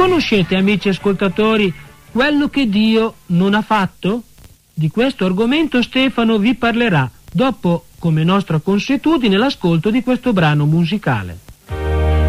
Conoscete, amici ascoltatori, quello che Dio non ha fatto? Di questo argomento Stefano vi parlerà dopo, come nostra consuetudine, l'ascolto di questo brano musicale.